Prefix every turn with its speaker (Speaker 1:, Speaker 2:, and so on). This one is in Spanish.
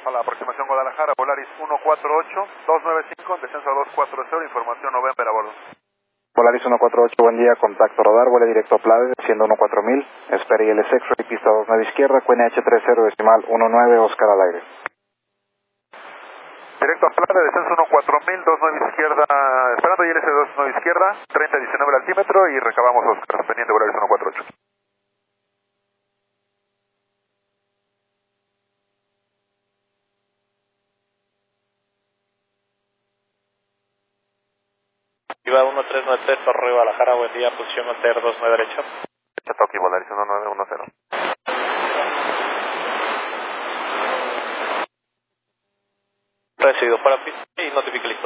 Speaker 1: A la aproximación Guadalajara, Volaris 148-295, descenso a 240, información November a bordo.
Speaker 2: Volaris 148, buen día, contacto radar, vuela directo a Plade, desciendo 14000, espere ILS X-Ray, pista 29 izquierda, QNH 30 decimal 19, Oscar al aire.
Speaker 1: Directo a Plade, descenso 14000, 29 izquierda, esperando ILS 29 izquierda, 30-19 el altímetro y recabamos Oscar, pendiente Volaris 148.
Speaker 3: Iba 1393, Torre Guadalajara, buen día, posición Monter 29 derecho.
Speaker 1: Chatoki, Volaris 1910.
Speaker 3: Recibido para pista y notifica listo.